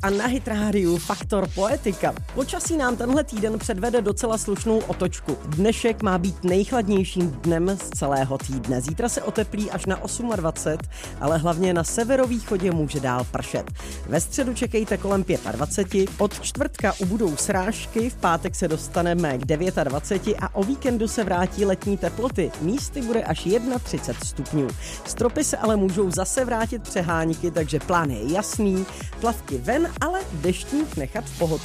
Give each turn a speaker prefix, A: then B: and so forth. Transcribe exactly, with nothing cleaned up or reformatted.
A: a na Hit rádiu Faktor Poetika. Počasí nám tenhle týden předvede docela slušnou otočku. Dnešek má být nejchladnějším dnem z celého týdne. Zítra se oteplí až na dvacet osm, ale hlavně na severovýchodě může dál pršet. Ve středu čekejte kolem dvacet pět, od čtvrtka ubudou srážky, v pátek se dostaneme k dvacet devět a o víkendu se vrátí letní teploty. Místy bude až třicet jedna stupňů. Stropy se ale můžou zase vrátit přehánky, takže plán je jasný. Plavky ven, ale deštník nechat v pohotovosti.